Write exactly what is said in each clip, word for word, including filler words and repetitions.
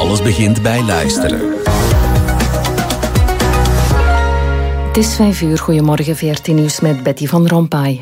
Alles begint bij luisteren. Het is vijf uur. Goedemorgen, V R T Nieuws met Betty van Rompuy.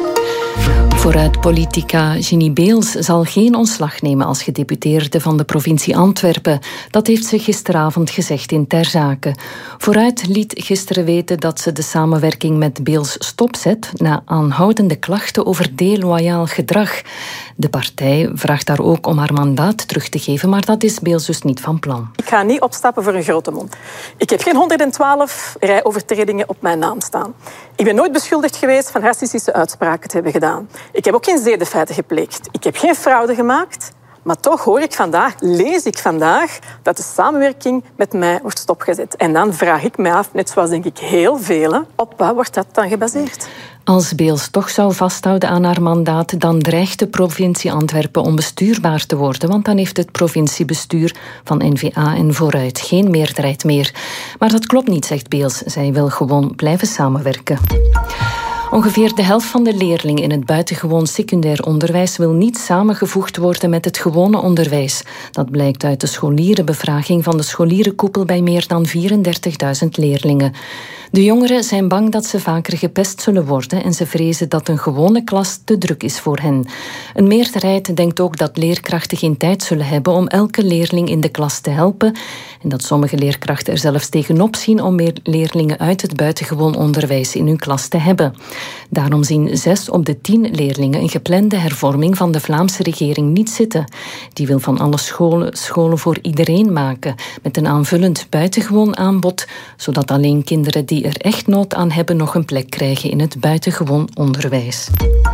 Vooruit-politica Ginny Beels zal geen ontslag nemen als gedeputeerde van de provincie Antwerpen. Dat heeft ze gisteravond gezegd in Ter Zake. Vooruit liet gisteren weten dat ze de samenwerking met Beels stopzet na aanhoudende klachten over deloyaal gedrag. De partij vraagt daar ook om haar mandaat terug te geven, maar dat is Beels dus niet van plan. Ik ga niet opstappen voor een grote mond. Ik heb geen honderdtwaalf rijovertredingen op mijn naam staan. Ik ben nooit beschuldigd geweest van racistische uitspraken te hebben gedaan. Ik heb ook geen zedenfeiten gepleegd. Ik heb geen fraude gemaakt. Maar toch hoor ik vandaag, lees ik vandaag, dat de samenwerking met mij wordt stopgezet. En dan vraag ik mij af, net zoals denk ik heel velen, op wat wordt dat dan gebaseerd? Als Beels toch zou vasthouden aan haar mandaat, dan dreigt de provincie Antwerpen onbestuurbaar te worden, want dan heeft het provinciebestuur van N V A en Vooruit geen meerderheid meer. Maar dat klopt niet, zegt Beels. Zij wil gewoon blijven samenwerken. Ongeveer de helft van de leerlingen in het buitengewoon secundair onderwijs wil niet samengevoegd worden met het gewone onderwijs. Dat blijkt uit de scholierenbevraging van de scholierenkoepel bij meer dan vierendertigduizend leerlingen. De jongeren zijn bang dat ze vaker gepest zullen worden en ze vrezen dat een gewone klas te druk is voor hen. Een meerderheid denkt ook dat leerkrachten geen tijd zullen hebben om elke leerling in de klas te helpen en dat sommige leerkrachten er zelfs tegenop zien om meer leerlingen uit het buitengewoon onderwijs in hun klas te hebben. Daarom zien zes op de tien leerlingen een geplande hervorming van de Vlaamse regering niet zitten. Die wil van alle scholen scholen voor iedereen maken, met een aanvullend buitengewoon aanbod, zodat alleen kinderen die er echt nood aan hebben nog een plek krijgen in het buitengewoon onderwijs.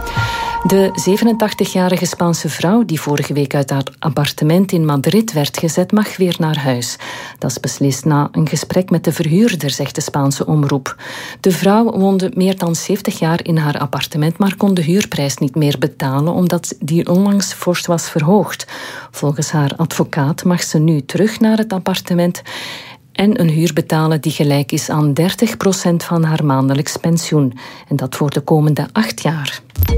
De zevenentachtigjarige Spaanse vrouw die vorige week uit haar appartement in Madrid werd gezet, mag weer naar huis. Dat is beslist na een gesprek met de verhuurder, zegt de Spaanse omroep. De vrouw woonde meer dan zeventig jaar in haar appartement, maar kon de huurprijs niet meer betalen omdat die onlangs fors was verhoogd. Volgens haar advocaat mag ze nu terug naar het appartement en een huur betalen die gelijk is aan dertig procent van haar maandelijks pensioen. En dat voor de komende acht jaar.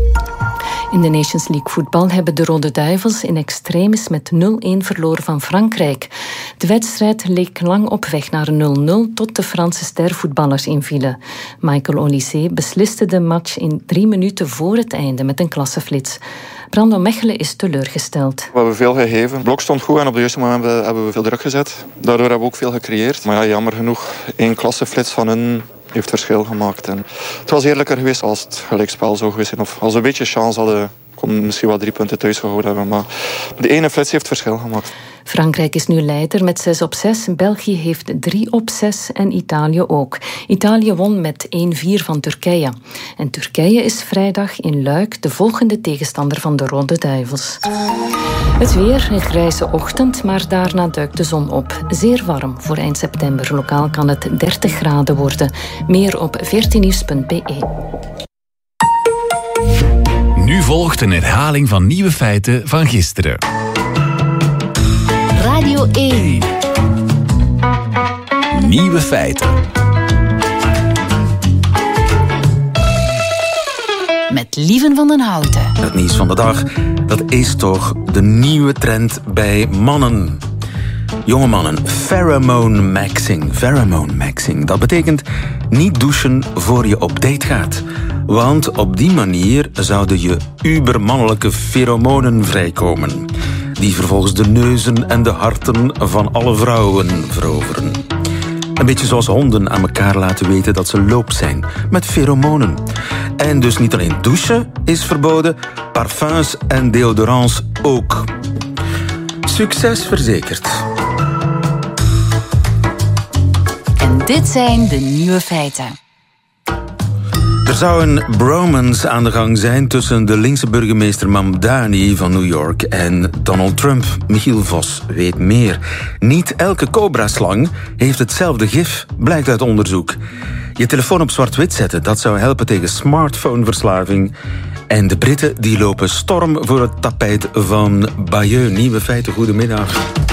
In de Nations League voetbal hebben de Rode Duivels in extremis met nul-een verloren van Frankrijk. De wedstrijd leek lang op weg naar nul-nul tot de Franse stervoetballers invielen. Michael Olysée besliste de match in drie minuten voor het einde met een klasseflits. Brando Mechelen is teleurgesteld. We hebben veel gegeven. Het blok stond goed en op de juiste moment hebben we veel druk gezet. Daardoor hebben we ook veel gecreëerd. Maar ja, jammer genoeg, één klasseflits van hun heeft verschil gemaakt. En het was eerlijker geweest als het gelijkspel zou geweest zijn. Of als we een beetje chance hadden, kon misschien wel drie punten thuis gehouden hebben. Maar de ene flits heeft verschil gemaakt. Frankrijk is nu leider met zes op zes. België heeft drie op zes en Italië ook. Italië won met één-vier van Turkije. En Turkije is vrijdag in Luik de volgende tegenstander van de Rode Duivels. Het weer, een grijze ochtend, maar daarna duikt de zon op. Zeer warm voor eind september. Lokaal kan het dertig graden worden. Meer op v r t nieuws punt b e. Nu volgt een herhaling van nieuwe feiten van gisteren. Radio één. Nieuwe feiten. Met Lieven van den Houten. Het nieuws van de dag, dat is toch de nieuwe trend bij mannen. Jonge mannen, pheromone maxing. Pheromone maxing, dat betekent niet douchen voor je op date gaat. Want op die manier zouden je ubermannelijke pheromonen vrijkomen, die vervolgens de neuzen en de harten van alle vrouwen veroveren. Een beetje zoals honden aan elkaar laten weten dat ze loop zijn, met pheromonen. En dus niet alleen douchen is verboden, parfums en deodorants ook. Succes verzekerd. En dit zijn de nieuwe feiten. Er zou een bromance aan de gang zijn tussen de linkse burgemeester Mamdani van New York en Donald Trump. Michiel Vos weet meer. Niet elke cobra-slang heeft hetzelfde gif, blijkt uit onderzoek. Je telefoon op zwart-wit zetten, dat zou helpen tegen smartphoneverslaving. En de Britten die lopen storm voor het tapijt van Bayeux. Nieuwe feiten, goedemiddag.